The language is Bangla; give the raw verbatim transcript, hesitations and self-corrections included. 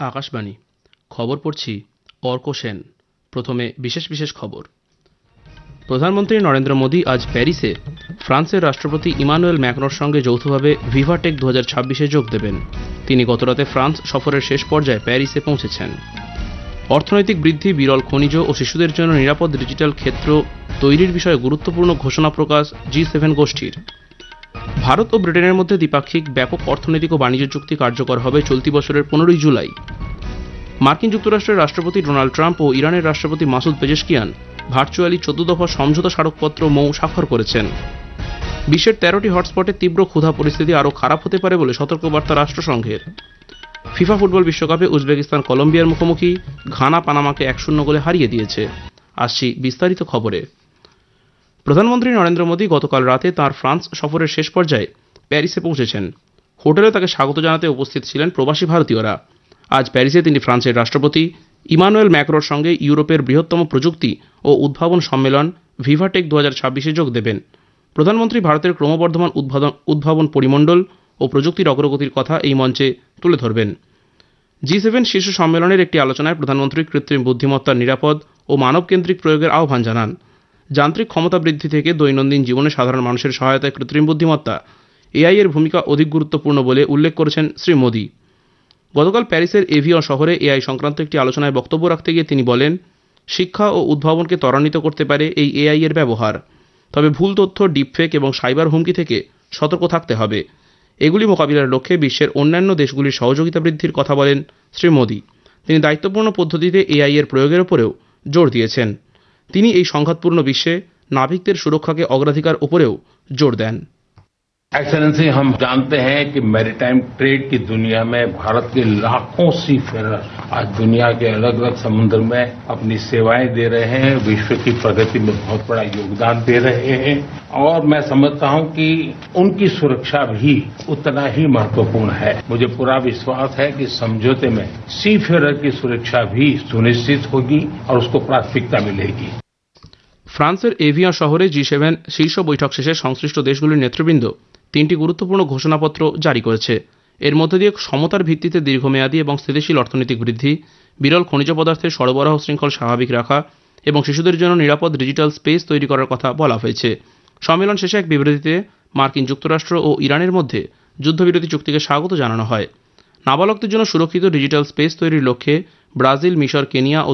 আকাশবাণী খবর পড়ছি অর্ক সেন। প্রথমে বিশেষ বিশেষ খবর। প্রধানমন্ত্রী নরেন্দ্র মোদী আজ প্যারিসে ফ্রান্সের রাষ্ট্রপতি ইমানুয়েল ম্যাক্রোর সঙ্গে যৌথভাবে ভিভাটেক দু হাজার ছাব্বিশে যোগ দেবেন। তিনি গতরাতে ফ্রান্স সফরের শেষ পর্যায়ে প্যারিসে পৌঁছেছেন। অর্থনৈতিক বৃদ্ধি, বিরল খনিজ ও শিশুদের জন্য নিরাপদ ডিজিটাল ক্ষেত্র তৈরির বিষয়ে গুরুত্বপূর্ণ ঘোষণা প্রকাশ জি সেভেন গোষ্ঠীর। ভারত ও ব্রিটেনের মধ্যে দ্বিপাক্ষিক ব্যাপক অর্থনৈতিক ও বাণিজ্য চুক্তি কার্যকর হবে চলতি বছরের পনেরোই জুলাই। মার্কিন যুক্তরাষ্ট্রের রাষ্ট্রপতি ডোনাল্ড ট্রাম্প ও ইরানের রাষ্ট্রপতি মাসুদ পেজেশকিয়ান ভার্চুয়ালি চোদ্দ দফা সমঝোতা স্মারকপত্র মৌ স্বাক্ষর করেছেন। বিশ্বের তেরোটি হটস্পটে তীব্র ক্ষুধা পরিস্থিতি আরও খারাপ হতে পারে বলে সতর্কবার্তা রাষ্ট্রসংঘের। ফিফা ফুটবল বিশ্বকাপে উজবেকিস্তান কলম্বিয়ার মুখোমুখি, ঘানা পানামাকে এক শূন্য গোলে হারিয়ে দিয়েছে। আসছি বিস্তারিত খবরে। প্রধানমন্ত্রী নরেন্দ্র মোদী গতকাল রাতে তাঁর ফ্রান্স সফরের শেষ পর্যায়ে প্যারিসে পৌঁছেছেন। হোটেলে তাকে স্বাগত জানাতে উপস্থিত ছিলেন প্রবাসী ভারতীয়রা। আজ প্যারিসে তিনি ফ্রান্সের রাষ্ট্রপতি ইমানুয়েল ম্যাক্রোর সঙ্গে ইউরোপের বৃহত্তম প্রযুক্তি ও উদ্ভাবন সম্মেলন ভিভাটেক দু হাজার ছাব্বিশে যোগ দেবেন। প্রধানমন্ত্রী ভারতের ক্রমবর্ধমান উদ্ভাবন পরিমণ্ডল ও প্রযুক্তির অগ্রগতির কথা এই মঞ্চে তুলে ধরবেন। জি সেভেন শীর্ষ সম্মেলনের একটি আলোচনায় প্রধানমন্ত্রী কৃত্রিম বুদ্ধিমত্তার নিরাপদ ও মানবকেন্দ্রিক প্রয়োগের আহ্বান জানান। যান্ত্রিক ক্ষমতা বৃদ্ধি থেকে দৈনন্দিন জীবনে সাধারণ মানুষের সহায়তায় কৃত্রিম বুদ্ধিমত্তা এআই এর ভূমিকা অধিক গুরুত্বপূর্ণ বলে উল্লেখ করেছেন শ্রী মোদী। গতকাল প্যারিসের এভিয়ন শহরে এআই সংক্রান্ত একটি আলোচনায় বক্তব্য রাখতে গিয়ে তিনি বলেন, শিক্ষা ও উদ্ভাবনকে ত্বরান্বিত করতে পারে এই এআই এর ব্যবহার। তবে ভুল তথ্য, ডিপফেক এবং সাইবার হুমকি থেকে সতর্ক থাকতে হবে। এগুলি মোকাবিলার লক্ষ্যে বিশ্বের অন্যান্য দেশগুলির সহযোগিতা বৃদ্ধির কথা বলেন শ্রী মোদী। তিনি দায়িত্বপূর্ণ পদ্ধতিতে এআই এর প্রয়োগের উপরেও জোর দিয়েছেন। তিনি এই সংঘাতপূর্ণ বিশ্বে নাবিকদের সুরক্ষাকে অগ্রাধিকার উপরেও জোর দেন। एक्सेलेंसी, हम जानते हैं कि मैरीटाइम ट्रेड की दुनिया में भारत के लाखों सी फेरर आज दुनिया के अलग अलग समुद्र में अपनी सेवाएं दे रहे हैं, विश्व की प्रगति में बहुत बड़ा योगदान दे रहे हैं और मैं समझता हूं कि उनकी सुरक्षा भी उतना ही महत्वपूर्ण है। मुझे पूरा विश्वास है कि समझौते में सी फेरर की सुरक्षा भी सुनिश्चित होगी और उसको प्राथमिकता मिलेगी। ফ্রান্সের এভিয়ন শহরে জি সেভেন শীর্ষ বৈঠক শেষে সংশ্লিষ্ট দেশগুলির নেতৃবৃন্দ তিনটি গুরুত্বপূর্ণ ঘোষণাপত্র জারি করেছে। এর মধ্যে দিয়ে সমতার ভিত্তিতে দীর্ঘমেয়াদী এবং স্থিতিশীল অর্থনৈতিক বৃদ্ধি, বিরল খনিজ পদার্থের সরবরাহ শৃঙ্খল স্বাভাবিক রাখা এবং শিশুদের জন্য নিরাপদ ডিজিটাল স্পেস তৈরি করার কথা বলা হয়েছে। সম্মেলন শেষে এক বিবৃতিতে মার্কিন যুক্তরাষ্ট্র ও ইরানের মধ্যে যুদ্ধবিরতি চুক্তিকে স্বাগত জানানো হয়। নাবালকদের জন্য সুরক্ষিত ডিজিটাল স্পেস তৈরির লক্ষ্যে ব্রাজিল, মিশর, কেনিয়া ও